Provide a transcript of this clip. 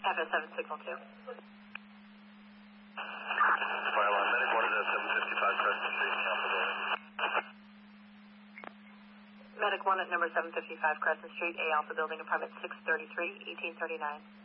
FS7 signal 2. Fire line, medic 1 is at 755 Crescent Street, Alpha Building. Medic 1 at number 755 Crescent Street, A Alpha Building, apartment 633, 1839.